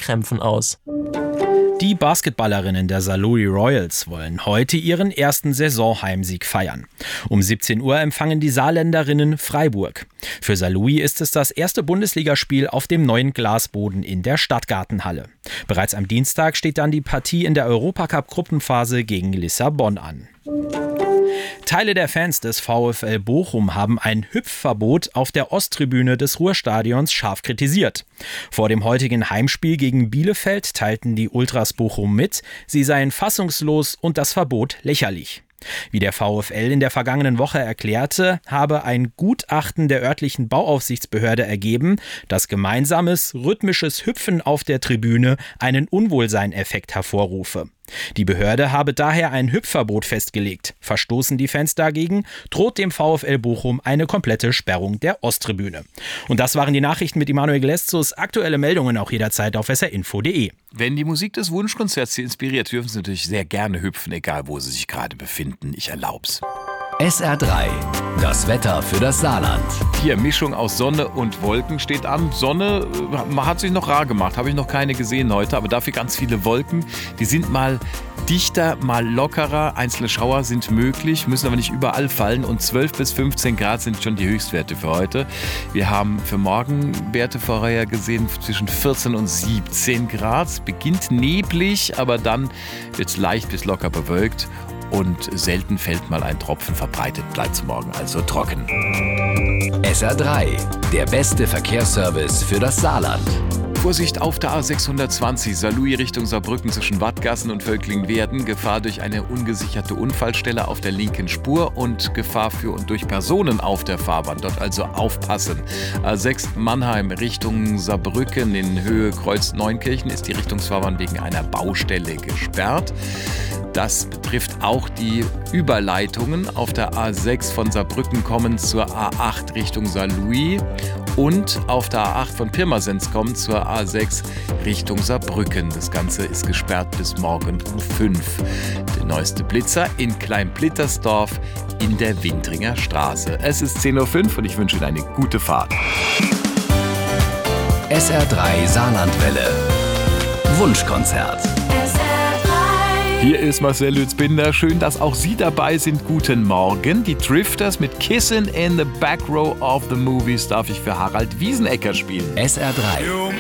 Krämpfen aus. Die Basketballerinnen der Saarlouis Royals wollen heute ihren ersten Saisonheimsieg feiern. Um 17 Uhr empfangen die Saarländerinnen Freiburg. Für Saarlouis ist es das erste Bundesligaspiel auf dem neuen Glasboden in der Stadtgartenhalle. Bereits am Dienstag steht dann die Partie in der Europacup-Gruppenphase gegen Lissabon an. Teile der Fans des VfL Bochum haben ein Hüpfverbot auf der Osttribüne des Ruhrstadions scharf kritisiert. Vor dem heutigen Heimspiel gegen Bielefeld teilten die Ultras Bochum mit, sie seien fassungslos und das Verbot lächerlich. Wie der VfL in der vergangenen Woche erklärte, habe ein Gutachten der örtlichen Bauaufsichtsbehörde ergeben, dass gemeinsames, rhythmisches Hüpfen auf der Tribüne einen Unwohlseineffekt hervorrufe. Die Behörde habe daher ein Hüpfverbot festgelegt. Verstoßen die Fans dagegen, droht dem VfL Bochum eine komplette Sperrung der Osttribüne. Und das waren die Nachrichten mit Immanuel Gleszus. Aktuelle Meldungen auch jederzeit auf srinfo.de. Wenn die Musik des Wunschkonzerts Sie inspiriert, dürfen Sie natürlich sehr gerne hüpfen, egal wo Sie sich gerade befinden. Ich erlaub's. SR3, das Wetter für das Saarland. Hier, Mischung aus Sonne und Wolken steht an. Sonne hat sich noch rar gemacht, habe ich noch keine gesehen heute, aber dafür ganz viele Wolken. Die sind mal dichter, mal lockerer. Einzelne Schauer sind möglich, müssen aber nicht überall fallen. Und 12 bis 15 Grad sind schon die Höchstwerte für heute. Wir haben für morgen Werte vorher gesehen zwischen 14 und 17 Grad. Es beginnt neblig, aber dann wird es leicht bis locker bewölkt. Und selten fällt mal ein Tropfen, verbreitet bleibt es morgen also trocken. SR3, der beste Verkehrsservice für das Saarland. Vorsicht auf der A620, Saarlouis Richtung Saarbrücken zwischen Wattgassen und Völkling-Werden. Gefahr durch eine ungesicherte Unfallstelle auf der linken Spur und Gefahr für und durch Personen auf der Fahrbahn. Dort also aufpassen. A6 Mannheim Richtung Saarbrücken in Höhe Kreuz Neunkirchen ist die Richtungsfahrbahn wegen einer Baustelle gesperrt. Das betrifft auch die Überleitungen auf der A6 von Saarbrücken kommend zur A8 Richtung Saarlouis und auf der A8 von Pirmasens kommend zur A6 Richtung Saarbrücken. Das Ganze ist gesperrt bis morgen um 5. Der neueste Blitzer in Kleinblittersdorf in der Windringer Straße. Es ist 10.05 Uhr und ich wünsche Ihnen eine gute Fahrt. SR3 Saarlandwelle. Wunschkonzert. Hier ist Marcel Lütz-Binder. Schön, dass auch Sie dabei sind. Guten Morgen. Die Drifters mit Kissin' in the Back Row of the Movies darf ich für Harald Wiesenecker spielen. SR3.